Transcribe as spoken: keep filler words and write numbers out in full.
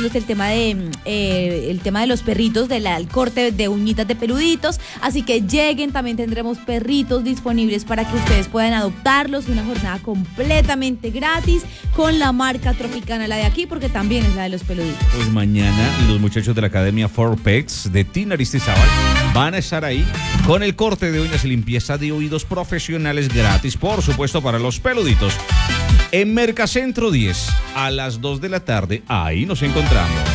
diciéndoles el tema de eh, el tema de los perritos, del corte de uñitas de peluditos. Así que lleguen, también tendremos perritos disponibles para que ustedes puedan adoptarlos. Una jornada completamente gratis con la marca Tropicana, la de aquí, porque también es la de los peluditos. Pues mañana los muchachos de la Academia For Pets de Tina Aristizábal van a estar ahí con el corte de uñas y limpieza de oídos profesionales gratis, por supuesto, para los peluditos. En Mercacentro diez, a las dos de la tarde, ahí nos encontramos.